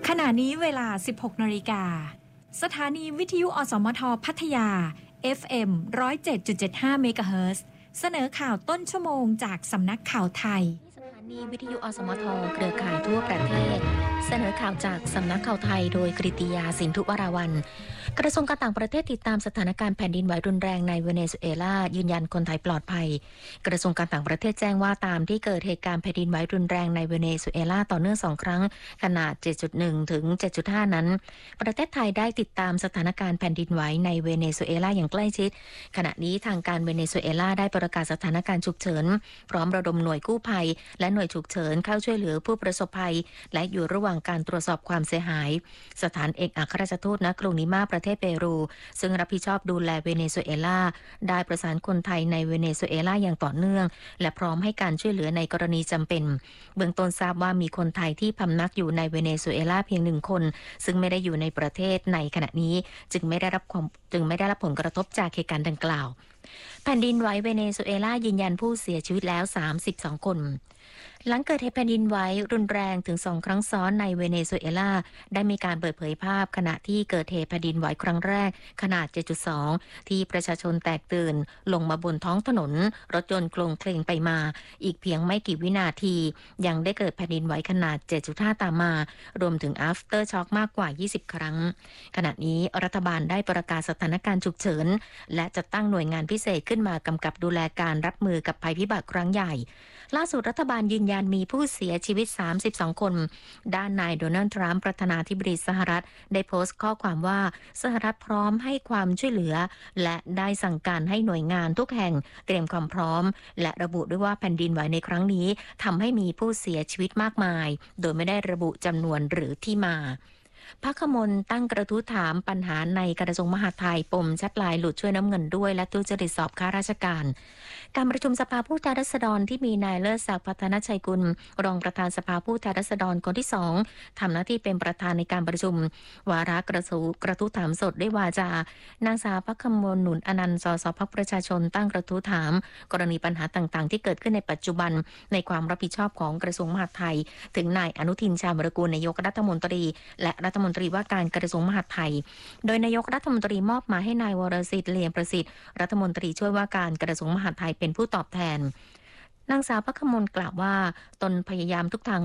ขณะนี้เวลา 16 นาฬิกาสถานีวิทยุอสมทพัทยา FM 107.75 เมกะเฮิรตซ์เสนอข่าวต้นชั่วโมงจากสำนักข่าวไทยสถานีวิทยุอสมทเครือข่ายทั่วประเทศเสนอข่าวจากสำนักข่าวไทยโดยกฤติยาสินธุวราวัลย์กระทรวงการต่างประเทศติดตามสถานการณ์แผ่นดินไหวรุนแรงในเวเนซุเอลายืนยันคนไทยปลอดภัยกระทรวงการต่างประเทศแจ้งว่าตามที่เกิดเหตุการณ์แผ่นดินไหวรุนแรงในเวเนซุเอลาต่อเนื่อง2ครั้งขนาด 7.1 ถึง 7.5 นั้นประเทศไทยได้ติดตามสถานการณ์แผ่นดินไหวในเวเนซุเอลาอย่างใกล้ชิดขณะนี้ทางการเวเนซุเอลาได้ประกาศสถานการณ์ฉุกเฉินพร้อมระดมหน่วยกู้ภัยและหน่วยฉุกเฉินเข้าช่วยเหลือผู้ประสบภัยและอยู่ระหว่างการตรวจสอบความเสียหายสถานเอกอัครราชทูตณกรุงลิมาประเทศเปรูซึ่งรับผิดชอบดูแลเวเนซุเอลาได้ประสานคนไทยในเวเนซุเอลาอย่างต่อเนื่องและพร้อมให้การช่วยเหลือในกรณีจำเป็นเบื้องต้นทราบว่ามีคนไทยที่พำนักอยู่ในเวเนซุเอลาเพียง1คนซึ่งไม่ได้อยู่ในประเทศในขณะนี้จึงไม่ได้รับผลกระทบจากเหตุการณ์ดังกล่าวแผ่นดินไหวเวเนซุเอลายืนยันผู้เสียชีวิตแล้ว32คนหลังเกิดเหตุแผ่นดินไหวรุนแรงถึง2ครั้งซ้อนในเวเนซุเอลาได้มีการเปิดเผยภาพขณะที่เกิดเหตุแผ่นดินไหวครั้งแรกขนาด 7.2 ที่ประชาชนแตกตื่นลงมาบนท้องถนนรถยนต์โคลงเคลงไปมาอีกเพียงไม่กี่วินาทียังได้เกิดแผ่นดินไหวขนาด 7.5 ตามมารวมถึง after shock มากกว่า20ครั้งขณะนี้รัฐบาลได้ประกาศสถานการณ์ฉุกเฉินและจัดตั้งหน่วยงานพิเศษขึ้นมากำกับดูแลการรับมือกับภัยพิบัติครั้งใหญ่ล่าสุดรัฐบาลยืนยันมีผู้เสียชีวิต32คนด้านนายโดนัลด์ทรัมป์ประธานาธิบดีสหรัฐได้โพสต์ข้อความว่าสหรัฐพร้อมให้ความช่วยเหลือและได้สั่งการให้หน่วยงานทุกแห่งเตรียมความพร้อมและระบุด้วยว่าแผ่นดินไหวในครั้งนี้ทำให้มีผู้เสียชีวิตมากมายโดยไม่ได้ระบุจำนวนหรือที่มาพรรคมนตั้งกระทู้ถามปัญหาในกระทรวงมหาดไทยปมแชทไลน์หลุดช่วยน้ำเงินด้วยและทุจริตสอบข้าราชการการประชุมสภาผู้แทนราษฎรที่มีนายเลิศศักดิ์พัฒนชัยกุลรองประธานสภาผู้แทนราษฎรคนที่2ทำหน้าที่เป็นประธานในการประชุมวาระกระทู้ถามสดได้วาจานางสาวพรรคมนหนุนอนันต์สสพรรคประชาชนตั้งกระทู้ถามกรณีปัญหาต่างๆที่เกิดขึ้นในปัจจุบันในความรับผิดชอบของกระทรวงมหาดไทยถึงนายอนุทินชาญวิรากูลนายกรัฐมนตรีและรัฐมนตรีว่าการกระทรวงมหาดไทยโดยนายกรัฐมนตรีมอบหมายให้นายวรสิทธิ์เลียมประสิทธิ์รัฐมนตรีช่วยว่าการกระทรวงมหาดไทยเป็นผู้ตอบแทนนางสาวพรรคมนกล่าวว่าตนพยายามทุกทาง